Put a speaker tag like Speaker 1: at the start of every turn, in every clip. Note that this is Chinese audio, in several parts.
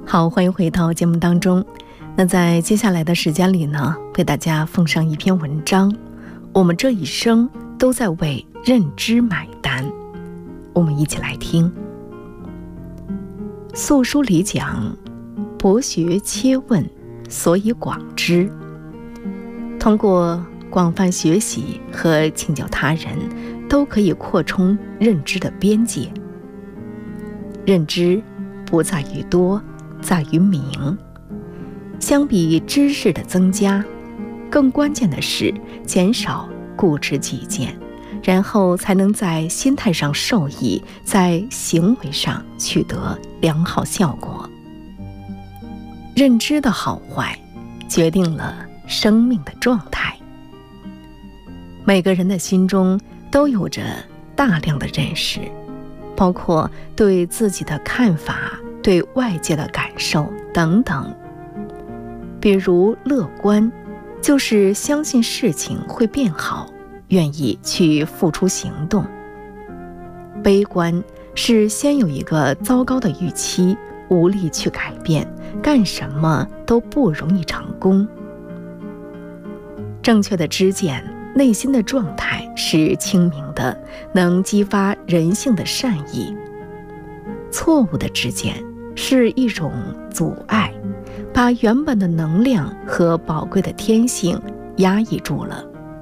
Speaker 1: 好，欢迎回到节目当中。那在接下来的时间里呢，为大家奉上一篇文章，我们这一生都在为认知买单。我们一起来听。素书里讲，博学切问，所以广知。通过广泛学习和请教他人，都可以扩充认知的边界。认知不在于多，在于明。相比知识的增加，更关键的是减少固执己见，然后才能在心态上受益，在行为上取得良好效果。认知的好坏决定了生命的状态。每个人的心中都有着大量的认识，包括对自己的看法、对外界的感受等等。比如乐观，就是相信事情会变好，愿意去付出行动。悲观是先有一个糟糕的预期，无力去改变，干什么都不容易成功。正确的知见，内心的状态是清明的，能激发人性的善意。错误的知见是一种阻碍，把原本的能量和宝贵的天性压抑住了。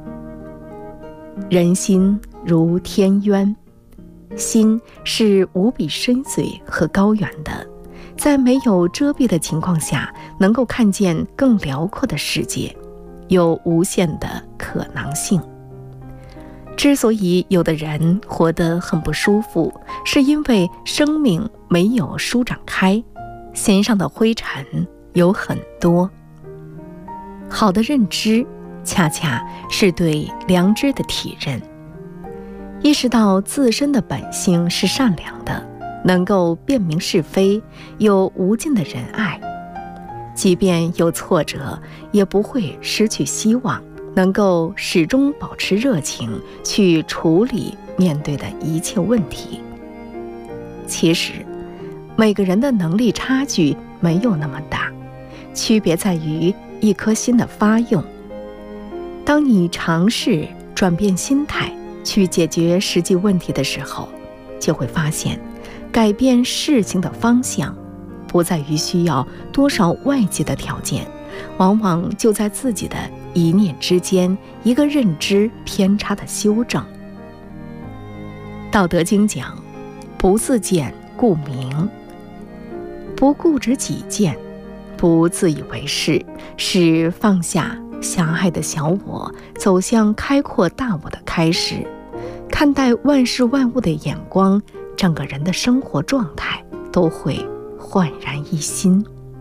Speaker 1: 人心如天渊，心是无比深邃和高远的，在没有遮蔽的情况下，能够看见更辽阔的世界，有无限的可能性。之所以有的人活得很不舒服，是因为生命没有舒展开，心上的灰尘有很多。好的认知恰恰是对良知的体认，意识到自身的本性是善良的，能够辨明是非，有无尽的仁爱，即便有挫折也不会失去希望，能够始终保持热情去处理面对的一切问题。其实每个人的能力差距没有那么大，区别在于一颗心的发用。当你尝试转变心态去解决实际问题的时候，就会发现改变事情的方向不在于需要多少外界的条件，往往就在自己的一念之间，一个认知偏差的修正。道德经讲，不自见故明。不固执己见，不自以为是，是放下狭隘的小我，走向开阔大我的开始。看待万事万物的眼光，整个人的生活状态都会焕然一新。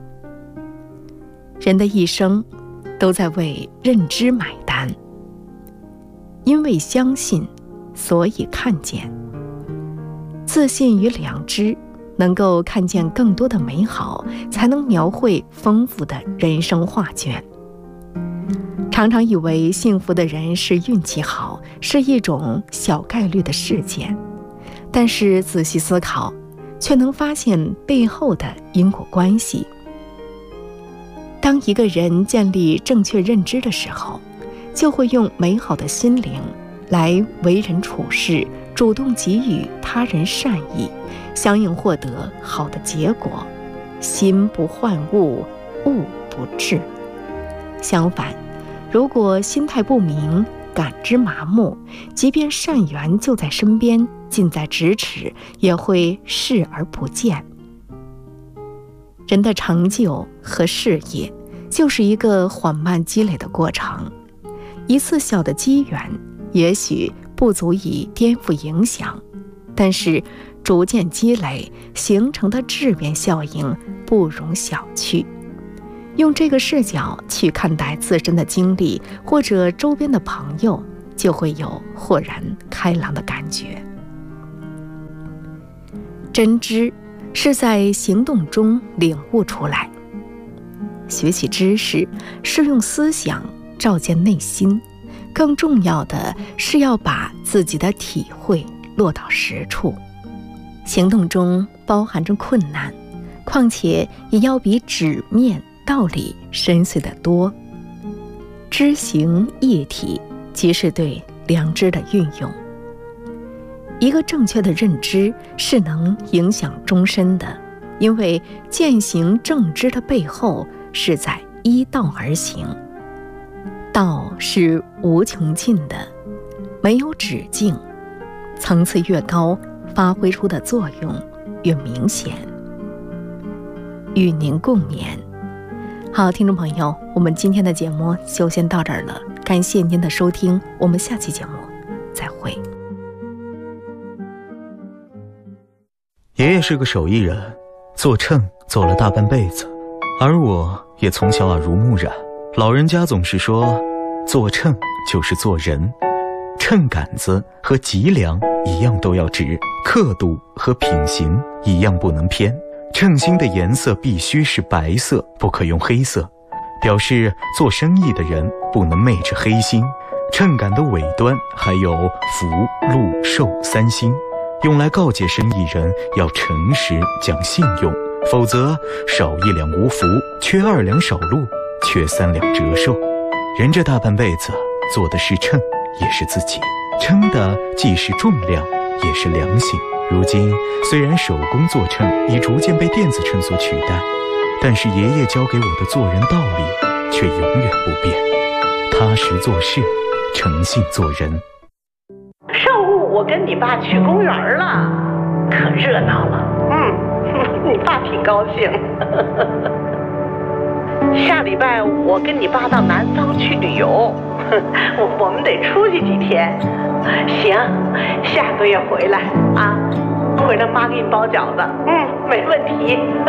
Speaker 1: 人的一生都在为认知买单，因为相信，所以看见。自信与良知，能够看见更多的美好，才能描绘丰富的人生画卷。常常以为幸福的人是运气好，是一种小概率的事件，但是仔细思考，却能发现背后的因果关系。当一个人建立正确认知的时候，就会用美好的心灵来为人处事，主动给予他人善意，相应获得好的结果。心不患物，物不至。相反，如果心态不明，感知麻木，即便善缘就在身边，近在咫尺，也会视而不见。人的成就和事业就是一个缓慢积累的过程，一次小的机缘也许不足以颠覆影响，但是逐渐积累形成的质变效应不容小觑。用这个视角去看待自身的经历或者周边的朋友，就会有豁然开朗的感觉。真知是在行动中领悟出来。学习知识是用思想照见内心，更重要的是要把自己的体会落到实处。行动中包含着困难， 况且也要比纸面道理深邃得多。知行一体，即是对良知的运用。一个正确的认知是能影响终身的，因为践行正知的背后是在依道而行。道是无穷尽的，没有止境，层次越高，发挥出的作用越明显。与您共勉。好，听众朋友，我们今天的节目就先到这儿了，感谢您的收听，我们下期节目再会。
Speaker 2: 爷爷是个手艺人，做秤做了大半辈子，而我也从小耳濡目染。老人家总是说，做秤就是做人，秤杆子和脊梁一样都要直，刻度和品行一样不能偏。秤芯的颜色必须是白色，不可用黑色，表示做生意的人不能昧着黑心。秤杆的尾端还有福、禄、寿三星，用来告诫生意人要诚实讲信用，否则少一两无福，缺2两少禄，缺3两折寿。人这大半辈子做的是秤，也是自己，称的既是重量，也是良心。如今虽然手工做秤已逐渐被电子秤所取代，但是爷爷教给我的做人道理却永远不变：踏实做事，诚信做人。
Speaker 3: 上午我跟你爸去公园了，可热闹了。你爸挺高兴。下礼拜我跟你爸到南方去旅游，我们得出去几天。行，下个月回来啊，回来妈给你包饺子。没问题。